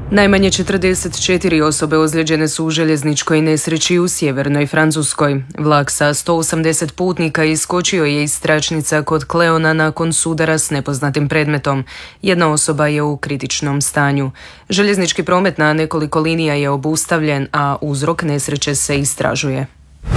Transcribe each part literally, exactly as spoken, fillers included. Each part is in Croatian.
Najmanje četrdeset četiri osobe ozlijeđene su u željezničkoj nesreći u sjevernoj Francuskoj. Vlak sa sto osamdeset putnika iskočio je iz tračnica kod Kleona nakon sudara s nepoznatim predmetom. Jedna osoba je u kritičnom stanju. Željeznički promet na nekoliko linija je obustavljen, a uzrok nesreće se istražuje.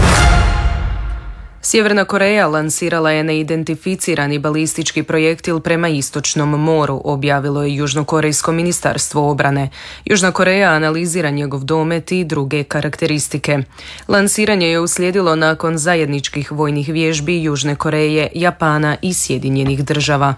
Sjeverna Koreja lansirala je neidentificirani balistički projektil prema istočnom moru, objavilo je Južnokorejsko ministarstvo obrane. Južna Koreja analizira njegov domet i druge karakteristike. Lansiranje je uslijedilo nakon zajedničkih vojnih vježbi Južne Koreje, Japana i Sjedinjenih država.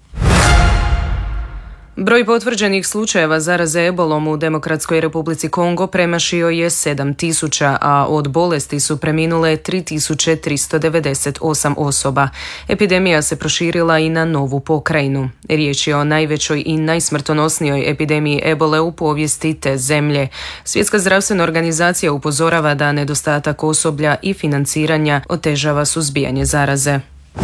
Broj potvrđenih slučajeva zaraze ebolom u Demokratskoj Republici Kongo premašio je sedam tisuća, a od bolesti su preminule tri tisuće tristo devedeset osam osoba. Epidemija se proširila i na novu pokrajinu. Riječ je o najvećoj i najsmrtonosnijoj epidemiji ebole u povijesti te zemlje. Svjetska zdravstvena organizacija upozorava da nedostatak osoblja i financiranja otežava suzbijanje zaraze.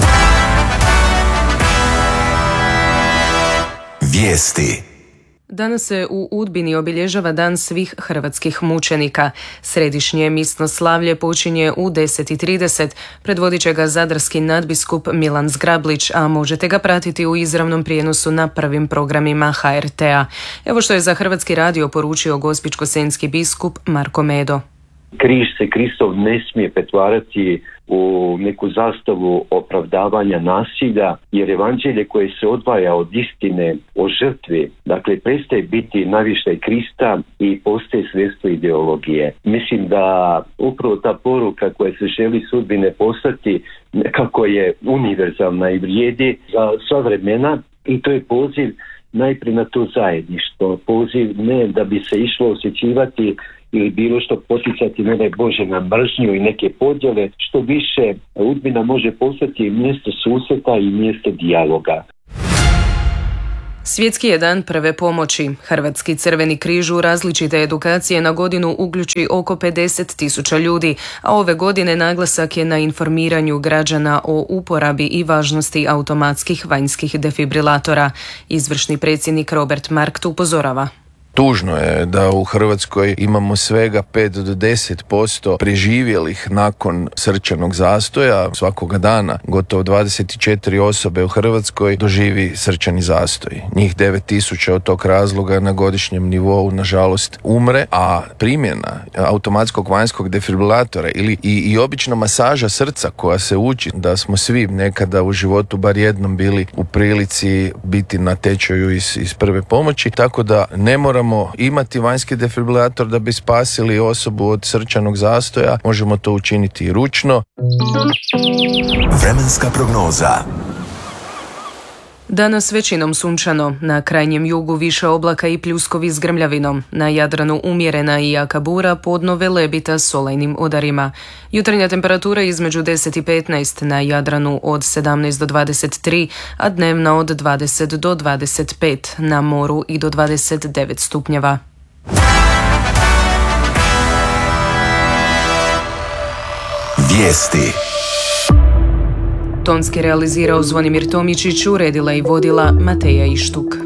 Vijesti. Danas se u Udbini obilježava Dan svih hrvatskih mučenika. Središnje misno slavlje počinje u deset i trideset. Predvodit će ga zadarski nadbiskup Milan Zgrablić, a možete ga pratiti u izravnom prijenosu na prvim programima ha er te a. Evo što je za Hrvatski radio poručio gospićko-senjski biskup Marko Medo. Križ se Kristov ne smije pretvarati u neku zastavu opravdavanja nasilja, jer evanđelje koje se odvaja od istine o žrtvi, dakle, prestaje biti navištaj Krista i postaje sredstvo ideologije. Mislim da upravo ta poruka koja se želi sudbine postati nekako je univerzalna i vrijedi za sva vremena, i to je poziv najprije na to zajedništvo. Poziv ne da bi se išlo osjećivati ili bilo što poticati, ne daj Bože, na mržnju i neke podjele. Što više, Udbina može postati mjesto susreta i mjesto dijaloga. Svjetski je dan prve pomoći. Hrvatski Crveni križ u različite edukacije na godinu uključi oko pedeset tisuća ljudi, a ove godine naglasak je na informiranju građana o uporabi i važnosti automatskih vanjskih defibrilatora. Izvršni predsjednik Robert Markt upozorava. Tužno je da u Hrvatskoj imamo svega pet do deset posto preživjelih nakon srčanog zastoja. Svakoga dana gotovo dvadeset četiri osobe u Hrvatskoj doživi srčani zastoj. Njih devet tisuća od tog razloga na godišnjem nivou nažalost umre, a primjena automatskog vanjskog defibrilatora ili i, i obična masaža srca koja se uči, da smo svi nekada u životu bar jednom bili u prilici biti na tečaju iz, iz prve pomoći, tako da ne moramo imati vanjski defibrilator da bi spasili osobu od srčanog zastoja. Možemo to učiniti i ručno. Vremenska prognoza. Danas većinom sunčano, na krajnjem jugu više oblaka i pljuskovi s grmljavinom, na Jadranu umjerena i jaka bura, podno velebita s olajnim udarima. Jutarnja temperatura između deset i petnaest, na Jadranu od sedamnaest do dvadeset tri, a dnevna od dvadeset do dvadeset pet, na moru i do dvadeset devet stupnjeva. Vijesti. Tonski realizirao Zvonimir Tomičić, uredila i vodila Mateja Ištuk.